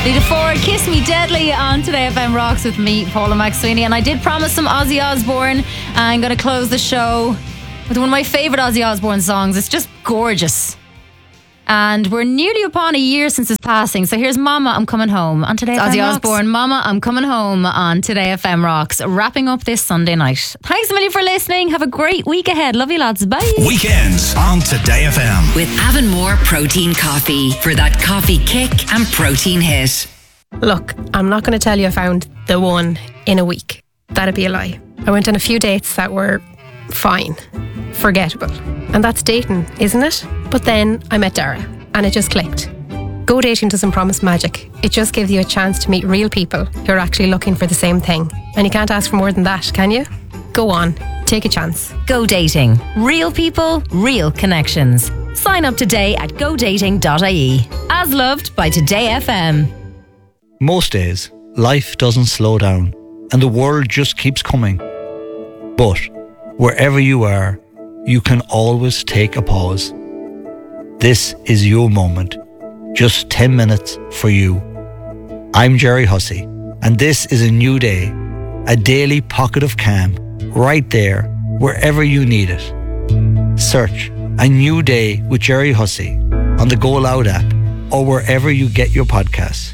Lita Ford, Kiss Me Deadly on Today FM Rocks with me, Paula McSweeney. And I did promise some Ozzy Osbourne. I'm going to close the show with one of my favourite Ozzy Osbourne songs. It's just gorgeous. And we're nearly upon a year since his passing. So here's Mama, I'm Coming Home on Today FM Rocks. Ozzy Osbourne, Mama, I'm Coming Home on Today FM Rocks. Wrapping up this Sunday night. Thanks a million for listening. Have a great week ahead. Love you lads. Bye. Weekends on Today FM. With Avonmore Protein Coffee for that coffee kick and protein hit. Look, I'm not going to tell you I found the one in a week. That'd be a lie. I went on a few dates that were fine, forgettable. And that's dating, isn't it? But then I met Dara and it just clicked. Go dating doesn't promise magic. It just gives you a chance to meet real people who are actually looking for the same thing. And you can't ask for more than that, can you? Go on, take a chance. Go dating. Real people, real connections. Sign up today at godating.ie. As loved by Today FM. Most days, life doesn't slow down and the world just keeps coming. But wherever you are, you can always take a pause. This is your moment. Just 10 minutes for you. I'm Jerry Hussey, and this is a new day, a daily pocket of calm, right there, wherever you need it. Search A New Day with Jerry Hussey on the Go Loud app or wherever you get your podcasts.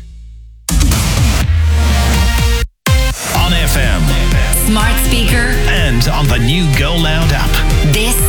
On FM, Smart speaker, and on the new Go Loud app. This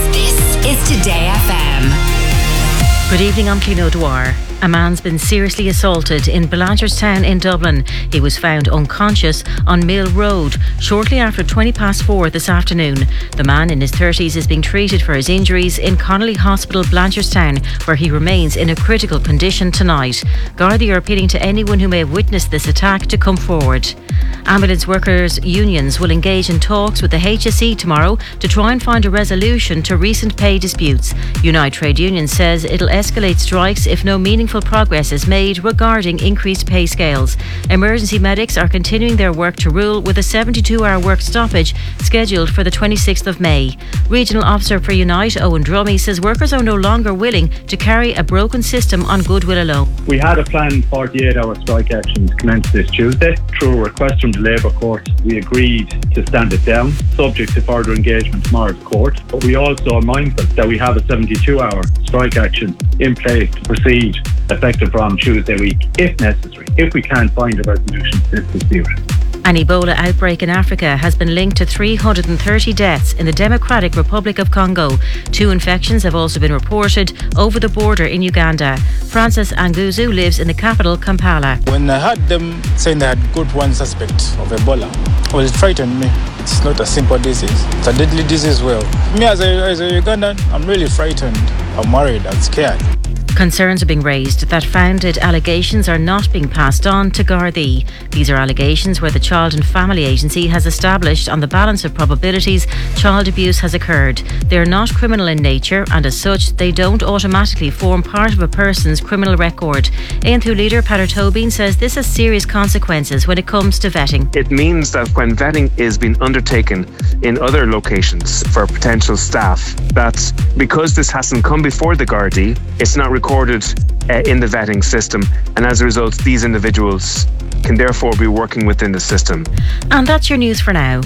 is Today FM. Good evening, I'm Clino Dwyer. A man's been seriously assaulted in Blanchardstown in Dublin. He was found unconscious on Mill Road shortly after 4:20 this afternoon. The man in his 30s is being treated for his injuries in Connolly Hospital, Blanchardstown, where he remains in a critical condition tonight. Gardaí are appealing to anyone who may have witnessed this attack to come forward. Ambulance workers' unions will engage in talks with the HSE tomorrow to try and find a resolution to recent pay disputes. Unite Trade Union says it'll escalate strikes if no meaningful progress is made regarding increased pay scales. Emergency medics are continuing their work to rule with a 72-hour work stoppage scheduled for the 26th of May. Regional Officer for Unite, Owen Drummy, says workers are no longer willing to carry a broken system on goodwill alone. We had a planned 48-hour strike action to commence this Tuesday. Through a request from the Labour Court, we agreed to stand it down, subject to further engagement tomorrow's court. But we also are mindful that we have a 72-hour strike action in place to proceed effective from Tuesday week, if necessary, if we can't find a resolution to this dispute. An Ebola outbreak in Africa has been linked to 330 deaths in the Democratic Republic of Congo. 2 infections have also been reported over the border in Uganda. Francis Anguzu lives in the capital, Kampala. When I heard them saying they had got one suspect of Ebola, well, it frightened me. It's not a simple disease. It's a deadly disease. Well, me as a Ugandan, I'm really frightened. I'm worried. I'm scared. Concerns are being raised that founded allegations are not being passed on to Gardaí. These are allegations where the Child and Family Agency has established on the balance of probabilities child abuse has occurred. They are not criminal in nature and as such they don't automatically form part of a person's criminal record. ANTHU leader Peter Tobin says this has serious consequences when it comes to vetting. It means that when vetting is being undertaken in other locations for potential staff, that because this hasn't come before the Gardaí, it's not recorded in the vetting system, and as a result these individuals can therefore be working within the system. And that's your news for now.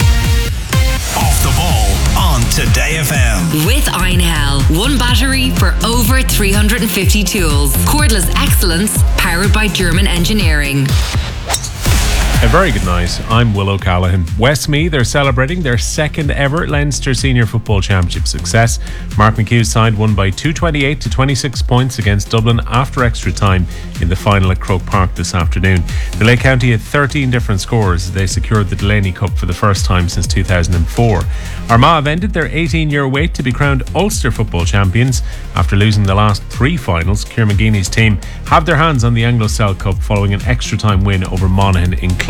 Off the ball on Today FM. With Einhell. One battery for over 350 tools. Cordless excellence powered by German engineering. A very good night. I'm Will O'Callaghan. Westmeath, they're celebrating their second ever Leinster Senior Football Championship success. Mark McHugh's side won by 228 to 26 points against Dublin after extra time in the final at Croke Park this afternoon. The Lake County had 13 different scores as they secured the Delaney Cup for the first time since 2004. Armagh have ended their 18-year wait to be crowned Ulster Football Champions. After losing the last 3 finals, Ciara McGeeney's team have their hands on the Anglo-Cell Cup following an extra time win over Monaghan in Clough.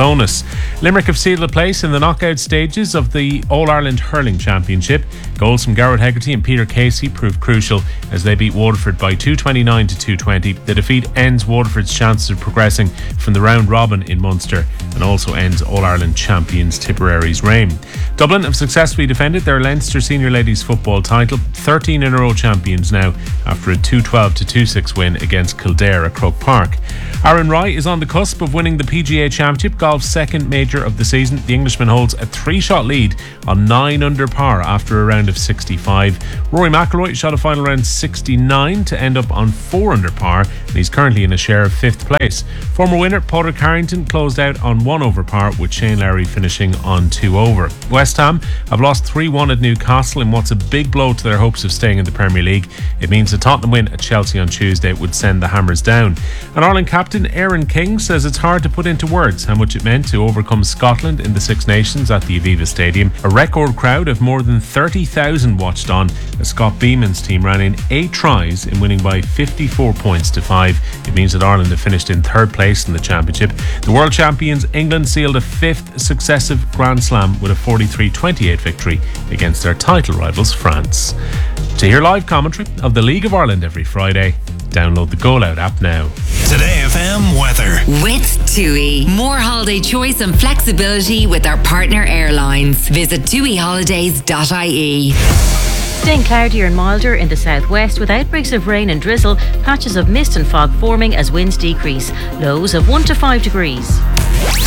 Clonus. Limerick have sealed a place in the knockout stages of the All-Ireland Hurling Championship. Goals from Garrett Hegarty and Peter Casey proved crucial as they beat Waterford by 229 to 220. The defeat ends Waterford's chances of progressing from the round robin in Munster and also ends All-Ireland champions Tipperary's reign. Dublin have successfully defended their Leinster Senior Ladies football title, 13 in a row champions now after a 2-12 to 2-6 win against Kildare at Croke Park. Aaron Rai is on the cusp of winning the PGA Championship, golf's second major of the season. The Englishman holds a 3-shot lead on 9 under par after a round of 65. Rory McIlroy shot a final round 69 to end up on 4 under par, and he's currently in a share of 5th place. Former winner Padraig Harrington closed out on 1 over par, with Shane Lowry finishing on 2 over. West Ham have lost 3-1 at Newcastle in what's a big blow to their hopes of staying in the Premier League. It means a Tottenham win at Chelsea on Tuesday would send the Hammers down. And Ireland captain Aaron King says it's hard to put into words how much it meant to overcome Scotland in the Six Nations at the Aviva Stadium. A record crowd of more than 30,000 watched on as Scott Beeman's team ran in 8 tries in winning by 54 points to 5. It means that Ireland have finished in 3rd place in the championship. The world champions England sealed a 5th successive Grand Slam with a 43-28 victory against their title rivals France. To hear live commentary of the League of Ireland every Friday, download the Goal Out app now. Today FM weather. With TUI. More holiday choice and flexibility with our partner airlines. Visit tuiholidays.ie. Staying cloudier and milder in the southwest with outbreaks of rain and drizzle, patches of mist and fog forming as winds decrease. Lows of 1 to 5 degrees.